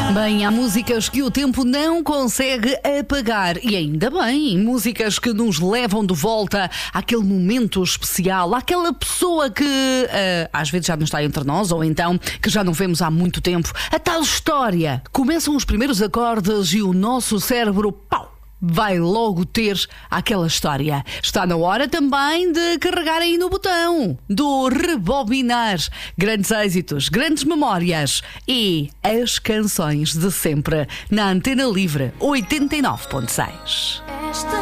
Bem, há músicas que o tempo não consegue apagar. E ainda bem, músicas que nos levam de volta àquele momento especial, àquela pessoa que às vezes já não está entre nós, ou então que já não vemos há muito tempo. A tal história. Começam os primeiros acordes e o nosso cérebro, pau, vai logo ter aquela história. Está na hora também de carregar aí no botão do rebobinar. Grandes êxitos, grandes memórias e as canções de sempre na Antena Livre 89.6.